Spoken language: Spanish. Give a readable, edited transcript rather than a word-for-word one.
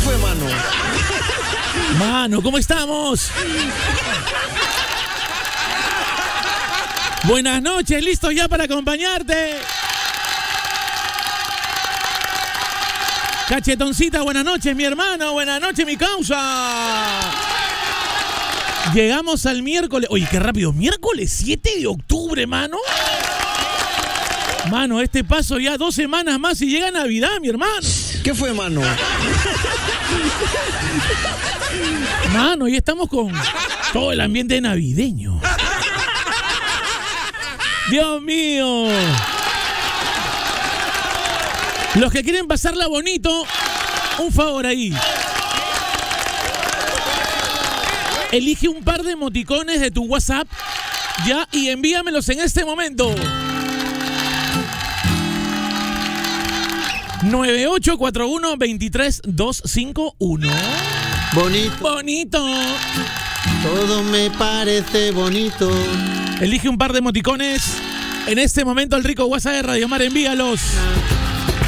fue, mano? Mano, ¿cómo estamos? Buenas noches, listos ya para acompañarte. Cachetoncita, buenas noches, mi hermano. Buenas noches, mi causa. Llegamos al miércoles. Oye, qué rápido. Miércoles 7 de octubre, mano. Mano, este paso ya 2 semanas más y llega Navidad, mi hermano. ¿Qué fue, mano? Mano, ya estamos con todo el ambiente navideño. Dios mío. Los que quieren pasarla bonito, un favor ahí. Elige un par de emoticones de tu WhatsApp ya y envíamelos en este momento. 9841-23251. Bonito. Bonito. Todo me parece bonito. Elige un par de emoticones. En este momento al rico WhatsApp de Radio Mar, envíalos.